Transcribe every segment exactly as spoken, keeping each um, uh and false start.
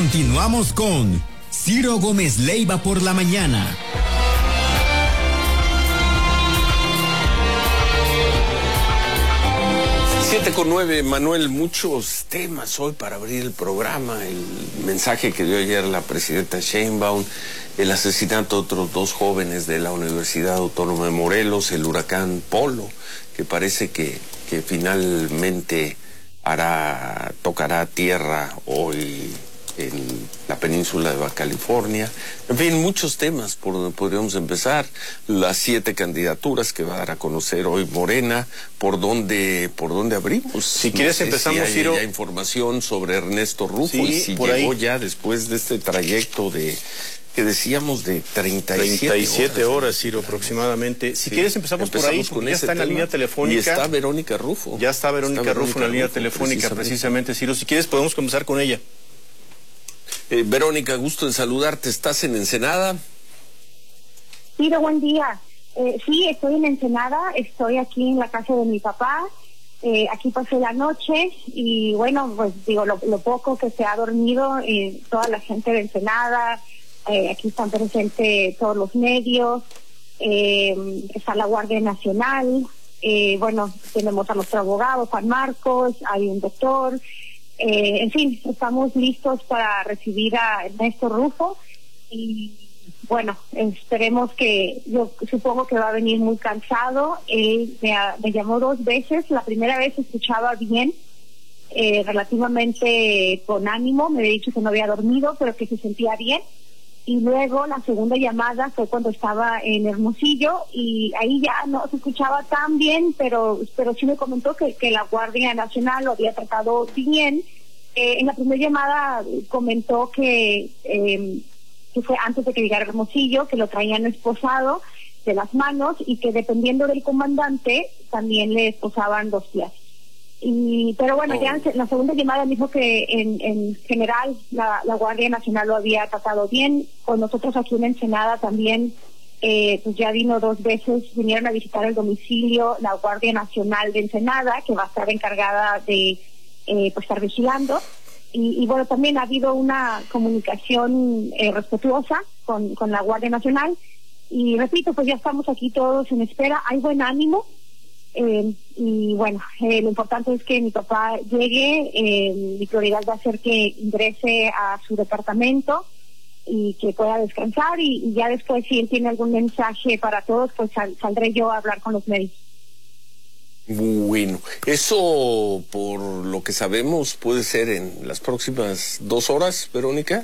Continuamos con Ciro Gómez Leiva por la mañana. Siete con nueve, Manuel, muchos temas hoy para abrir el programa. El mensaje que dio ayer la presidenta Sheinbaum, el asesinato de otros dos jóvenes de la Universidad Autónoma de Morelos, el huracán Polo, que parece que, que finalmente hará, tocará tierra hoy en la península de Baja California. En fin, muchos temas por donde podríamos empezar. Las siete candidaturas que va a dar a conocer hoy Morena. ¿Por dónde, por dónde abrimos? Si quieres, no sé empezamos, si hay Ciro. Ya información sobre Ernesto Rufo, sí, y si por llegó ahí. ya después de este trayecto de, que decíamos, de treinta y siete, treinta y siete horas, horas, Ciro, aproximadamente. Si sí. quieres, empezamos, empezamos por ahí, con ya ese está en la tema. línea telefónica. Y está Verónica Rufo. Ya está Verónica, está Rufo en la línea Rufo, telefónica, precisamente. precisamente, Ciro. Si quieres, podemos comenzar con ella. Eh, Verónica, gusto en saludarte. ¿Estás en Ensenada? Sí, de buen día. Eh, sí, estoy en Ensenada, estoy aquí en la casa de mi papá. Eh, aquí pasé la noche y bueno, pues digo, lo, lo poco que se ha dormido, eh, toda la gente de Ensenada, eh, aquí están presentes todos los medios, eh, está la Guardia Nacional, eh, bueno, tenemos a nuestro abogado Juan Marcos, hay un doctor. Eh, en fin, estamos listos para recibir a Ernesto Rufo y bueno, esperemos que, yo supongo que va a venir muy cansado. Él me, me llamó dos veces, la primera vez escuchaba bien, eh, relativamente con ánimo, me había dicho que no había dormido, pero que se sentía bien. Y luego la segunda llamada fue cuando estaba en Hermosillo y ahí ya no se escuchaba tan bien, pero pero sí me comentó que, que la Guardia Nacional lo había tratado bien. Eh, en la primera llamada comentó que, eh, que fue antes de que llegara a Hermosillo, que lo traían esposado de las manos y que dependiendo del comandante también le esposaban los pies. Y, pero bueno, oh. ya en la segunda llamada dijo que en, en general la, la Guardia Nacional lo había tratado bien. Con nosotros aquí en Ensenada también, eh, pues ya vino dos veces, vinieron a visitar el domicilio la Guardia Nacional de Ensenada, que va a estar encargada de eh, pues estar vigilando. Y, y bueno, también ha habido una comunicación eh, respetuosa con, con la Guardia Nacional. Y repito, pues ya estamos aquí todos en espera, hay buen ánimo. Eh, y bueno, eh, lo importante es que mi papá llegue, eh, mi prioridad va a ser que ingrese a su departamento y que pueda descansar y, y ya después si él tiene algún mensaje para todos, pues sal, saldré yo a hablar con los médicos. Bueno, eso por lo que sabemos puede ser en las próximas dos horas, Verónica.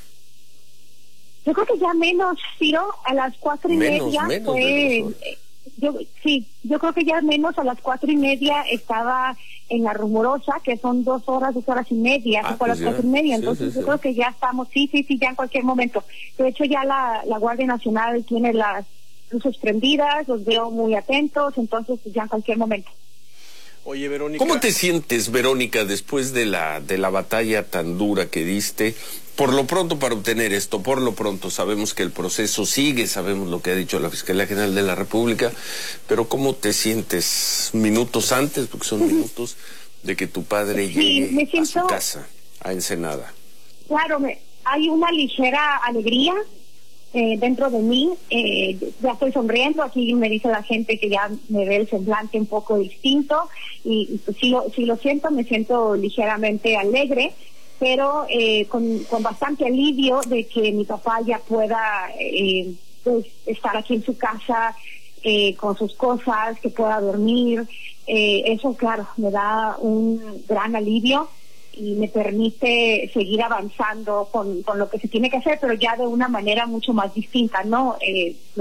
Yo creo que ya menos, Ciro, a las cuatro y menos, media menos fue... Yo, sí, yo creo que ya menos a las cuatro y media estaba en la Rumorosa, que son dos horas, dos horas y media, ah, fue a las cuatro y media, entonces sí, sí, yo sí. creo que ya estamos, sí, sí, sí, ya en cualquier momento. De hecho ya la, la Guardia Nacional tiene las luces prendidas, los veo muy atentos, entonces ya en cualquier momento. Oye, Verónica. ¿Cómo te sientes, Verónica, después de la, de la batalla tan dura que diste? Por lo pronto, para obtener esto, por lo pronto, sabemos que el proceso sigue, sabemos lo que ha dicho la Fiscalía General de la República, pero ¿cómo te sientes minutos antes, porque son minutos, de que tu padre llegue sí, me siento, a su casa, a Ensenada? Claro, me, hay una ligera alegría eh, dentro de mí, eh, ya estoy sonriendo, aquí me dice la gente que ya me ve el semblante un poco distinto, y, y pues, si, lo, si lo siento, me siento ligeramente alegre, pero eh, con, con bastante alivio de que mi papá ya pueda eh, pues, estar aquí en su casa eh, con sus cosas, que pueda dormir. Eh, eso, claro, me da un gran alivio y me permite seguir avanzando con, con lo que se tiene que hacer, pero ya de una manera mucho más distinta, ¿no? Eh,